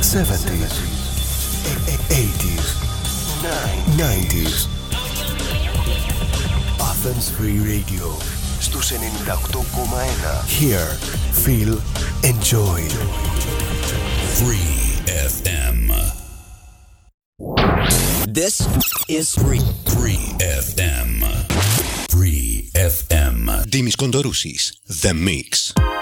70s, 80s, 90s. Athens Free Radio στους 98,1. Hear, feel, enjoy. Free FM. This is Free FM. Free FM. Ντίμης Κοντορούσης, The Mix.